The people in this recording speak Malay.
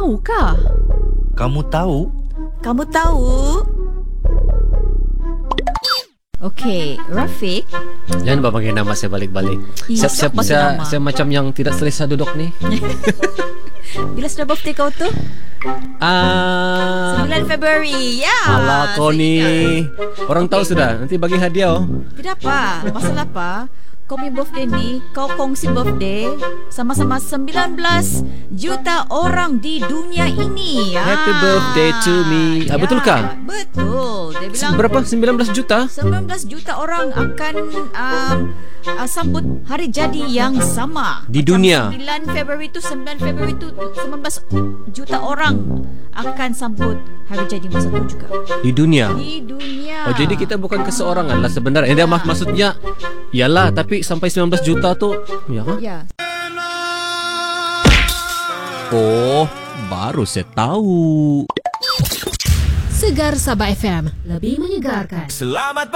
tahukah? Kamu tahu? Kamu tahu? Okey, Rafiq. Jangan panggil nama saya balik-balik. Siap panggil nama. Saya macam yang tidak selesa duduk ni. Bila sudah birthday kau tu? 9 Februari. Ya. Alah kau ni. Orang tahu sudah. Nanti bagi hadiah. Tidak apa. Masalah apa? Kau punya birthday ni, kau kongsi birthday sama-sama 19 juta orang di dunia ini. Happy birthday to me. Betulkah? Betul. Dia bilang Berapa? 19 juta? 19 juta orang akan sambut hari jadi yang sama. Di Macam dunia. 9 Februari tu 19 juta orang akan sambut hari jadi masa tu juga. Di dunia. Di dunia. Oh, jadi kita bukan keseorangan lah sebenarnya. Dia maksudnya yalah, tapi sampai 19 juta tu ya kan? Ya. Oh, baru saya tahu. Segar Sabah FM, lebih menyegarkan. Selamat